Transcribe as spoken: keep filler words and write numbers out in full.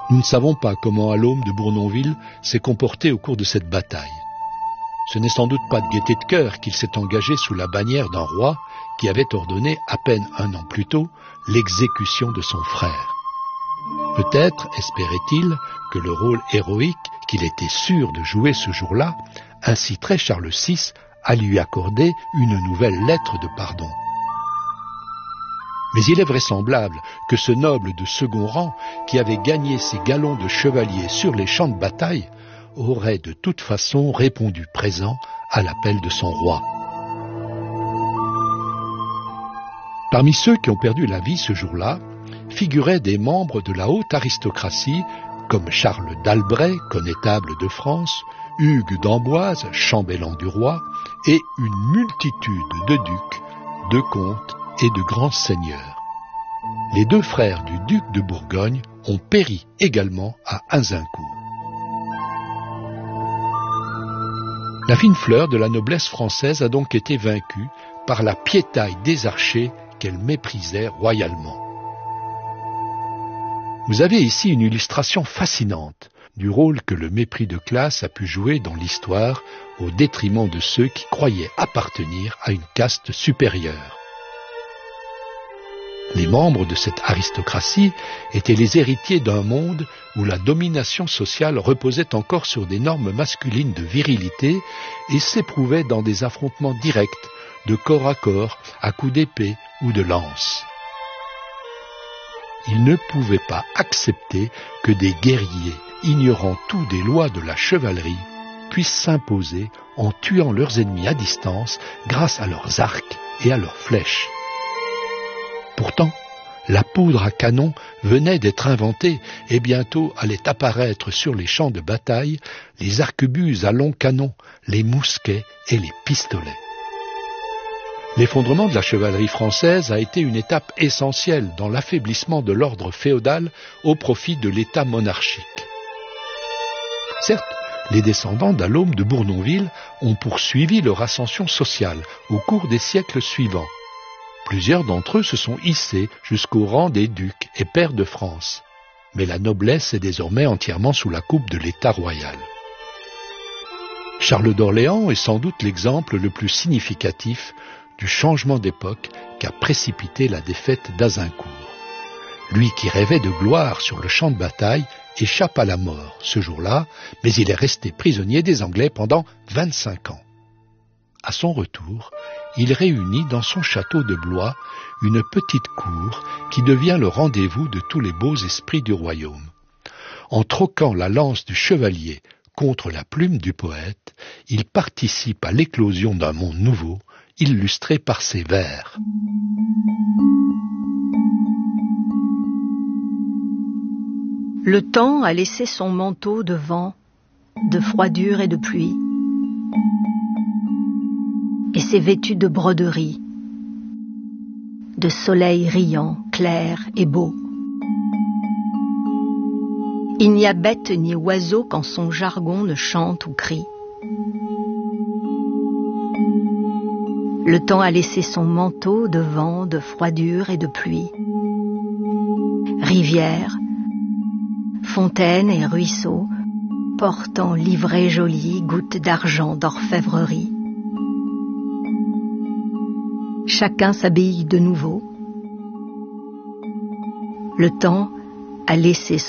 Nous ne savons pas comment Allaume de Bournonville s'est comporté au cours de cette bataille. Ce n'est sans doute pas de gaieté de cœur qu'il s'est engagé sous la bannière d'un roi qui avait ordonné, à peine un an plus tôt, l'exécution de son frère. Peut-être espérait-il que le rôle héroïque qu'il était sûr de jouer ce jour-là inciterait Charles six à lui accorder une nouvelle lettre de pardon. Mais il est vraisemblable que ce noble de second rang, qui avait gagné ses galons de chevalier sur les champs de bataille, aurait de toute façon répondu présent à l'appel de son roi. Parmi ceux qui ont perdu la vie ce jour-là, figuraient des membres de la haute aristocratie, comme Charles d'Albret, connétable de France, Hugues d'Amboise, chambellan du roi, et une multitude de ducs, de comtes et de grands seigneurs. Les deux frères du duc de Bourgogne ont péri également à Azincourt. La fine fleur de la noblesse française a donc été vaincue par la piétaille des archers qu'elle méprisait royalement. Vous avez ici une illustration fascinante du rôle que le mépris de classe a pu jouer dans l'histoire au détriment de ceux qui croyaient appartenir à une caste supérieure. Les membres de cette aristocratie étaient les héritiers d'un monde où la domination sociale reposait encore sur des normes masculines de virilité et s'éprouvait dans des affrontements directs, de corps à corps, à coups d'épée ou de lance. Ils ne pouvaient pas accepter que des guerriers, ignorant tout des lois de la chevalerie, puissent s'imposer en tuant leurs ennemis à distance grâce à leurs arcs et à leurs flèches. Pourtant, la poudre à canon venait d'être inventée et bientôt allaient apparaître sur les champs de bataille les arquebuses à long canon, les mousquets et les pistolets. L'effondrement de la chevalerie française a été une étape essentielle dans l'affaiblissement de l'ordre féodal au profit de l'État monarchique. Certes, les descendants d'Allaume de Bournonville ont poursuivi leur ascension sociale au cours des siècles suivants. Plusieurs d'entre eux se sont hissés jusqu'au rang des ducs et pairs de France. Mais la noblesse est désormais entièrement sous la coupe de l'État royal. Charles d'Orléans est sans doute l'exemple le plus significatif du changement d'époque qu'a précipité la défaite d'Azincourt. Lui qui rêvait de gloire sur le champ de bataille échappe à la mort ce jour-là, mais il est resté prisonnier des Anglais pendant vingt-cinq ans. À son retour, il réunit dans son château de Blois une petite cour qui devient le rendez-vous de tous les beaux esprits du royaume. En troquant la lance du chevalier contre la plume du poète, il participe à l'éclosion d'un monde nouveau, illustré par ses vers. Le temps a laissé son manteau de vent, de froidure et de pluie, et s'est vêtu de broderies, de soleil riant, clair et beau. Il n'y a bête ni oiseau quand son jargon ne chante ou crie. Le temps a laissé son manteau de vent, de froidure et de pluie. Rivières, fontaines et ruisseaux, portant livrées jolies, gouttes d'argent d'orfèvrerie. Chacun s'habille de nouveau. Le temps a laissé